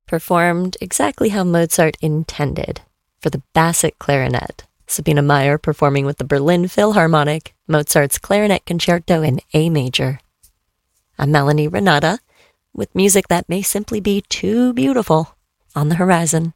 performed exactly how Mozart intended, for the Bassett clarinet. Sabine Meyer performing with the Berlin Philharmonic, Mozart's Clarinet Concerto in A major. I'm Melanie Renata, with music that may simply be too beautiful on the horizon.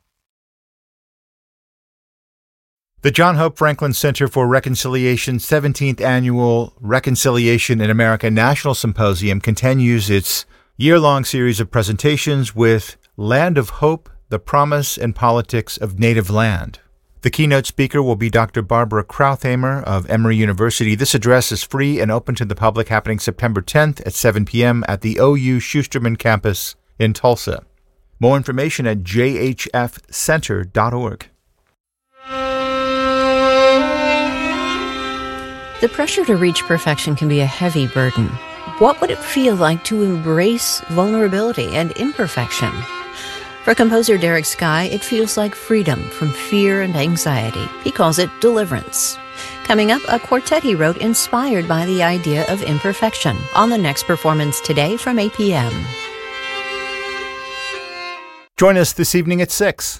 The John Hope Franklin Center for Reconciliation's 17th Annual Reconciliation in America National Symposium continues its year-long series of presentations with Land of Hope, the Promise and Politics of Native Land. The keynote speaker will be Dr. Barbara Krauthamer of Emory University. This address is free and open to the public, happening September 10th at 7 p.m. at the OU Schusterman campus in Tulsa. More information at jhfcenter.org. The pressure to reach perfection can be a heavy burden. What would it feel like to embrace vulnerability and imperfection? For composer Derek Skye, it feels like freedom from fear and anxiety. He calls it deliverance. Coming up, a quartet he wrote inspired by the idea of imperfection on the next performance today from 8 p.m. Join us this evening at 6.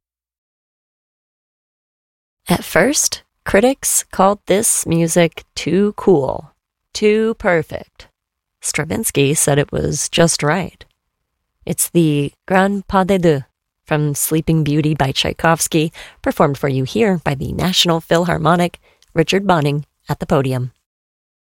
At first, critics called this music too cool, too perfect. Stravinsky said it was just right. It's the Grand Pas de Deux from Sleeping Beauty by Tchaikovsky, performed for you here by the National Philharmonic, Richard Bonning at the podium.